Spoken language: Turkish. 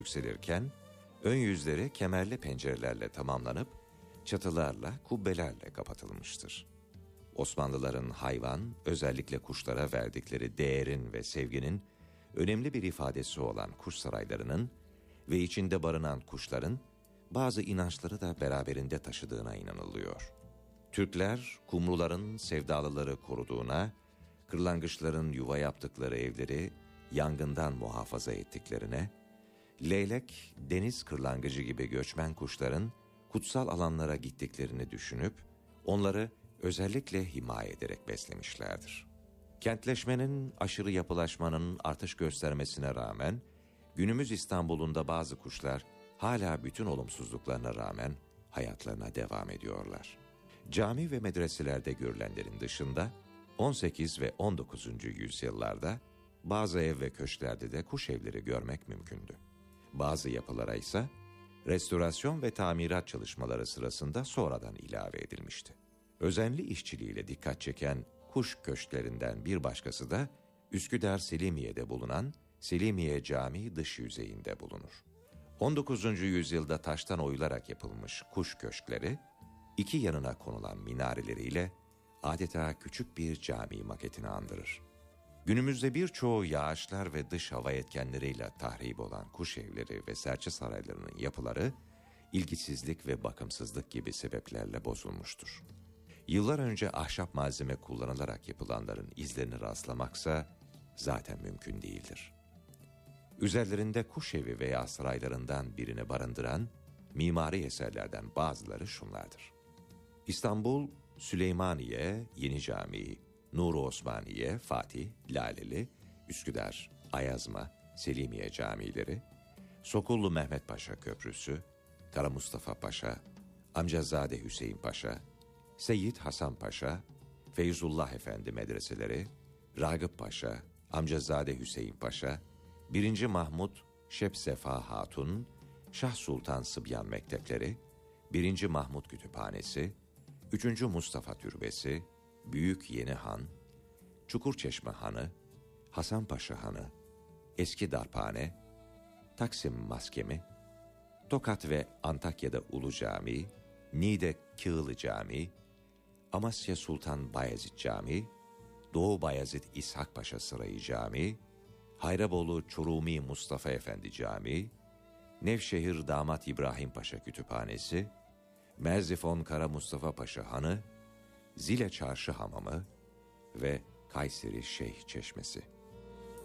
yükselirken, ön yüzleri kemerli pencerelerle tamamlanıp, çatılarla, kubbelerle kapatılmıştır. Osmanlıların hayvan, özellikle kuşlara verdikleri değerin ve sevginin önemli bir ifadesi olan kuş saraylarının ve içinde barınan kuşların bazı inançları da beraberinde taşıdığına inanılıyor. Türkler, kumruların sevdalıları koruduğuna, kırlangıçların yuva yaptıkları evleri yangından muhafaza ettiklerine, leylek, deniz kırlangıcı gibi göçmen kuşların kutsal alanlara gittiklerini düşünüp, onları özellikle himaye ederek beslemişlerdir. Kentleşmenin, aşırı yapılaşmanın artış göstermesine rağmen, günümüz İstanbul'unda bazı kuşlar hala bütün olumsuzluklarına rağmen hayatlarına devam ediyorlar. Cami ve medreselerde görülenlerin dışında 18 ve 19. yüzyıllarda bazı ev ve köşklerde de kuş evleri görmek mümkündü. Bazı yapılara ise restorasyon ve tamirat çalışmaları sırasında sonradan ilave edilmişti. Özenli işçiliğiyle dikkat çeken kuş köşklerinden bir başkası da Üsküdar Selimiye'de bulunan Selimiye Camii dış yüzeyinde bulunur. 19. yüzyılda taştan oyularak yapılmış kuş köşkleri, iki yanına konulan minareleriyle adeta küçük bir cami maketini andırır. Günümüzde birçoğu yağışlar ve dış hava etkenleriyle tahrip olan kuş evleri ve serçe saraylarının yapıları, ilgisizlik ve bakımsızlık gibi sebeplerle bozulmuştur. Yıllar önce ahşap malzeme kullanılarak yapılanların izlerini rastlamaksa zaten mümkün değildir. Üzerlerinde kuş evi veya saraylarından birini barındıran mimari eserlerden bazıları şunlardır. İstanbul, Süleymaniye, Yeni Camii, Nur-u Osmaniye, Fatih, Laleli, Üsküdar, Ayazma, Selimiye camileri, Sokullu Mehmet Paşa Köprüsü, Kara Mustafa Paşa, Amcazade Hüseyin Paşa, Seyyid Hasan Paşa, Feyzullah Efendi medreseleri, Ragıp Paşa, Amcazade Hüseyin Paşa, 1. Mahmud Şebsefa Hatun, Şah Sultan Sıbyan Mektepleri, 1. Mahmud Kütüphanesi, 3. Mustafa Türbesi, Büyük Yeni Han, Çukurçeşme Hanı, Hasanpaşa Hanı, Eski Darphane, Taksim Maskemi, Tokat ve Antakya'da Ulu Camii, Niğde Kığılı Camii, Amasya Sultan Bayezid Camii, Doğu Bayezid İshak Paşa Sarayı Camii, Hayrabolu Çorumi Mustafa Efendi Camii, Nevşehir Damat İbrahim Paşa Kütüphanesi, Merzifon Kara Mustafa Paşa Hanı, Zile Çarşı Hamamı ve Kayseri Şeyh Çeşmesi.